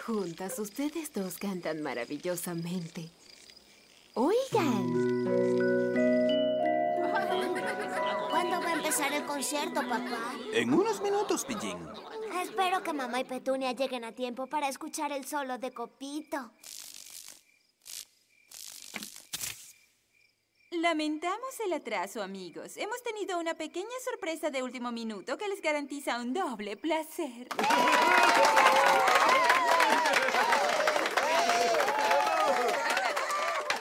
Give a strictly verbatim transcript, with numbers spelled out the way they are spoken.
juntas. Ustedes dos cantan maravillosamente. Oigan. ¿Cuándo va a empezar el concierto, papá? En unos minutos, Pillín. Espero que mamá y Petunia lleguen a tiempo para escuchar el solo de Copito. Lamentamos el atraso, amigos. Hemos tenido una pequeña sorpresa de último minuto que les garantiza un doble placer.